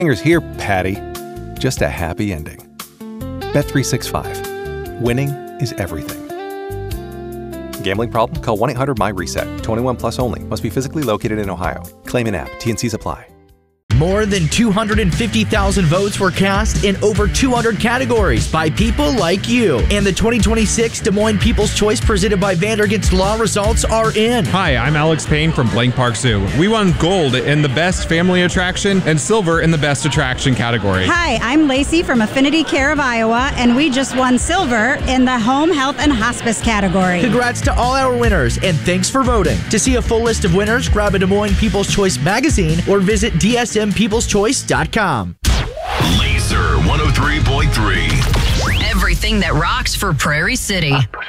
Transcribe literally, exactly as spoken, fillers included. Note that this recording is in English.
Here's here, Patty. Just a happy ending. Bet three sixty-five. Winning is everything. Gambling problem? Call one eight hundred M Y reset. twenty-one plus only. Must be physically located in Ohio. Claim in app. T and C's apply. More than two hundred fifty thousand votes were cast in over two hundred categories by people like you. And the twenty twenty-six Des Moines People's Choice presented by Vandergast Law results are in. Hi, I'm Alex Payne from Blank Park Zoo. We won gold in the best family attraction and silver in the best attraction category. Hi, I'm Lacey from Affinity Care of Iowa, and we just won silver in the home health and hospice category. Congrats to all our winners, and thanks for voting. To see a full list of winners, grab a Des Moines People's Choice magazine or visit D S M peoples choice dot com. Laser one oh three point three. Everything that rocks for Prairie City.